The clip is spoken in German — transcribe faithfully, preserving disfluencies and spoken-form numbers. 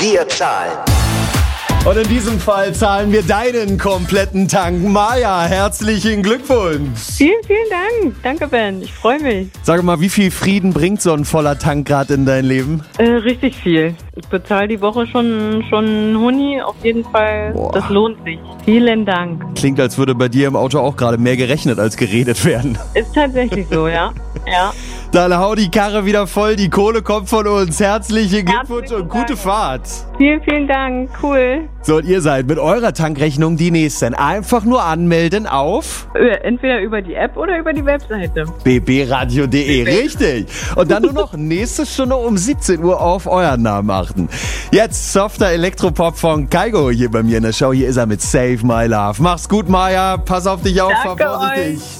Wir zahlen. Und in diesem Fall zahlen wir deinen kompletten Tank. Maja, herzlichen Glückwunsch. Vielen, vielen Dank. Danke, Ben. Ich freue mich. Sag mal, wie viel Frieden bringt so ein voller Tank gerade in dein Leben? Äh, richtig viel. Ich bezahle die Woche schon schon einen Huni. Auf jeden Fall. Boah. Das lohnt sich. Vielen Dank. Klingt, als würde bei dir im Auto auch gerade mehr gerechnet als geredet werden. Ist tatsächlich so, ja. Ja. Dann hau die Karre wieder voll, die Kohle kommt von uns. Herzlichen Glückwunsch Herzlichen und gute Dank. Fahrt. Vielen, vielen Dank. Cool. So, und ihr seid mit eurer Tankrechnung die Nächsten. Einfach nur anmelden auf Entweder über die App oder über die Webseite. b b radio punkt d e. Richtig. Und dann nur noch nächste Stunde um siebzehn Uhr auf euren Namen achten. Jetzt softer Elektropop von Kygo hier bei mir in der Show. Hier ist er mit Save My Love. Mach's gut, Maja. Pass auf dich auf. Danke fahr vorsichtig. euch.